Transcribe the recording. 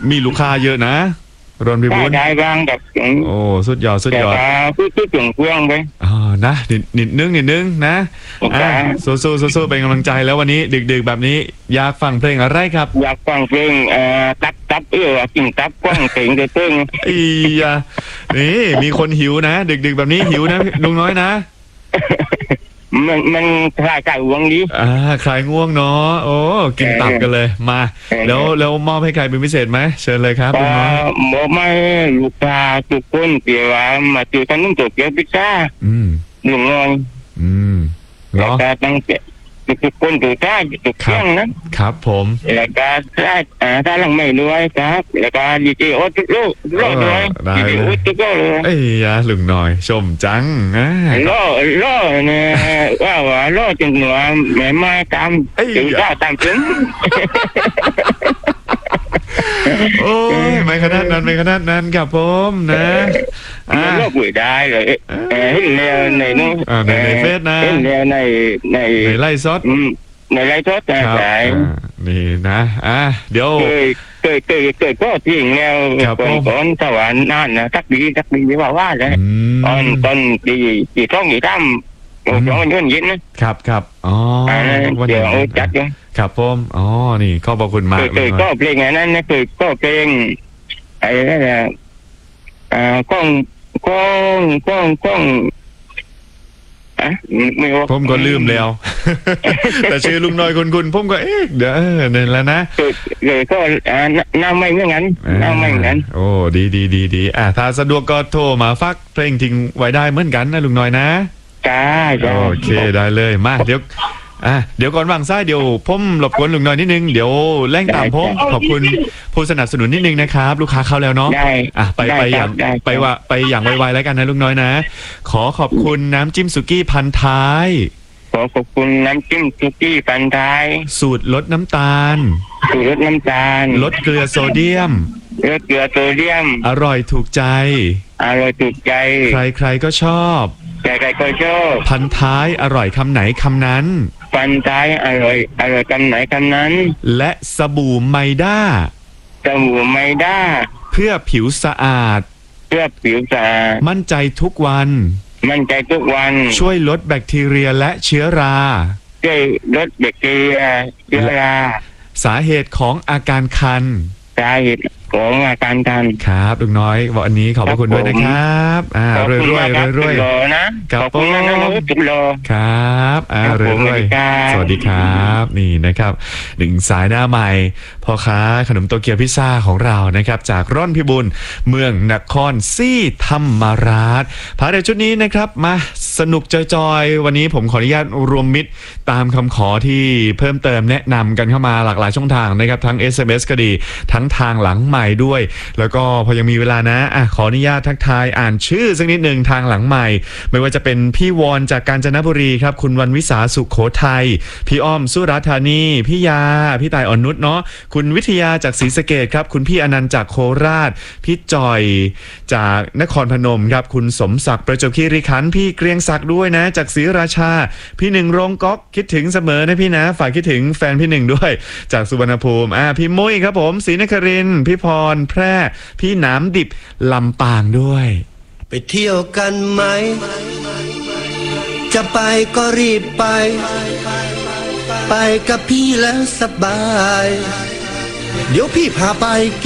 มีลูกค้าเยอะนะรอนพิบูลได้บ้างแบบโอ้สุดยอดสุดยอดพูดถึงเพื่อนไปนะนิดนึงนะสู้เป็นกำลังใจแล้ววันนี้ดึกๆแบบนี้อยากฟังเพลงอะไรครับอยากฟังเพลงตับกินตับกว้างเก่งเด้งนี่มีคนหิวนะดึกๆแบบนี้หิวนะลุงน้อยนะมันคลายง่วงดีคลายง่วงเนาะโอ้กินตับกันเลยมาแล้วมอบให้ใครเป็นพิเศษไหมเชิญเลยครับลุงน้อยมอบให้ลูกค้าทุกคนเกี่ยวมาซื้อขนมโตเกียวพิซซ่าลุงน้อยแล้วก็ตั้งแต่ทุกคนถูกท่าถูกเที่ยงนะครับผมแล้วก็ถ้าหลังไม่ด้วยครับแล้วก็ดีเจโอ๊ตทุกลูกด้วยดีเจโอ๊ตทุกลูกเลยลุงน้อยชมจังล่อเนี่ยว่าล่อจนหัวแม่ไม้ตามถึงข้าวตามถึงโอ้ยไม่ขนาดนั้นครับผมนะโลกไม่ได้เลยเห็นแล้วในนู้นในเฟซนะเห็นแล้วในไลฟ์สดในไลฟ์สดใช่นี่นะเดี๋ยวเคยก็ทิ้งแล้วก่อนสวรรค์นั่นนะสักดีไม่ว่าเลยตอนที่ท้องอยู่ท่ำย้อนเย็นนะครับอ๋อเดี๋ยวจัดยังครับผมอ๋อนี่ขอบคุณมากเคยก็เพลงนั้นนะเคยก็เพลงไอ้นั่นแหละก้องไม่รู้ผมก็ลืมแล้วแต่ชื่อลุงน้อยคุณผมก็เดี๋ยวเนี่ยแล้วนะก็น้าไม่เหมือนกันโอ้ดีถ้าสะดวกก็โทรมาฟักเพลงทิ้งไว้ได้เหมือนกันนะลุงน้อยนะจ้าโอเคได้เลยมาเดี๋ยวก่อนวางซ้ายเดี๋ยวผมรบกวนลุงน้อยนิดนึงเดี๋ยวแล่งตามผมขอบคุณผู้สนับสนุนนิดนึงนะครับลูกค้าเข้าแล้วเนาะไปอย่างไวๆแล้วกันนะลุงน้อยนะขอบคุณน้ำจิ้มสุกี้พันท้ายขอบคุณน้ำจิ้มสุกี้พันท้ายสูตรลดน้ำตาลลดเกลือโซเดียมอร่อยถูกใจใครก็ชอบพันท้ายอร่อยคำไหนคำนั้นพันท้ายอร่อยคำไหนคำนั้นและสบู่ไมด้าเพื่อผิวสะอาดมั่นใจทุกวันช่วยลดแบคทีเรียและเชื้อราสาเหตุของอาการคันครับลุงน้อยวันนี้ขอบพระคุณด้วยนะครับรวยนะขอบคุณนะจุดรอครับรวยสวัสดีครับนี่นะครับหนึ่งสายหน้าใหม่พ่อค้าขนมโตเกียวพิซซ่าของเรานะครับจากร่อนพิบูลเมืองนครศรีธรรมราชพาเดชุดนี้นะครับมาสนุกจอยๆวันนี้ผมขออนุญาตรวมมิตรตามคำขอที่เพิ่มเติมแนะนำกันเข้ามาหลากหลายช่องทางนะครับทั้ง SMS ก็ดีทั้งทางหลังใหม่ด้วยแล้วก็พอยังมีเวลานะขออนุญาตทักทายอ่านชื่อสักนิดหนึ่งทางหลังใหม่ไม่ว่าจะเป็นพี่วอนจากกาญจนบุรีครับคุณวันวิสาสุขโขทัยพี่อ้อมสุราษฎร์ธานีพี่ยาพี่ตายอ่อนนุชเนาะคุณวิทยาจากศรีสะเกษครับคุณพี่อนันต์จากโคราชพี่จอยจากนครพนมครับคุณสมศักดิ์ประจวบคีรีขันธ์พี่เกรียงศักดิ์ด้วยนะจากศรีราชาพี่หนึ่งโรงก๊อกคิดถึงเสมอนะพี่นะฝากคิดถึงแฟนพี่หนึ่งด้วยจากสุวรรณภูมิพี่มุ้ยครับผมศรีนครินทร์พี่พรแพร่พี่หนามดิบลำปางด้วยไปเที่ยวกันไหมจะไปก็รีบไปกับพี่แล้วสบายเดี๋ยวพี่พาไป